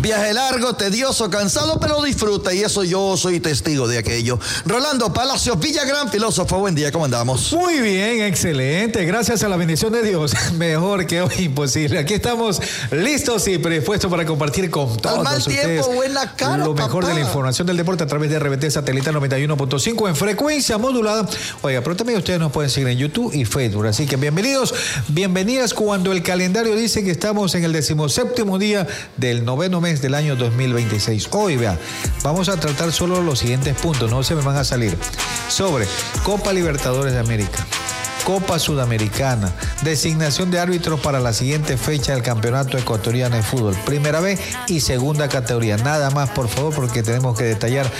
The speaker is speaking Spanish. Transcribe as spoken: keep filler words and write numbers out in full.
Viaje largo, tedioso, cansado, pero disfruta, y eso yo soy testigo de aquello. Rolando Palacios Villagrán, filósofo, buen día, ¿cómo andamos? Muy bien, excelente, gracias a la bendición de Dios, mejor que hoy imposible. Aquí estamos listos y predispuestos para compartir con todos Al mal ustedes tiempo, buena cara, lo mejor papá. de la información del deporte a través de R B T Satelital noventa y uno punto cinco en frecuencia modulada. Oiga, pero también ustedes nos pueden seguir en YouTube y Facebook, así que bienvenidos, bienvenidas cuando el calendario dice que estamos en el decimoséptimo día del noveno mes del año dos mil veintiséis. Hoy, vea, vamos a tratar solo los siguientes puntos, no se me van a salir. Sobre Copa Libertadores de América, Copa Sudamericana, designación de árbitros para la siguiente fecha del Campeonato Ecuatoriano de Fútbol, primera B y segunda categoría. Nada más, por favor, porque tenemos que detallar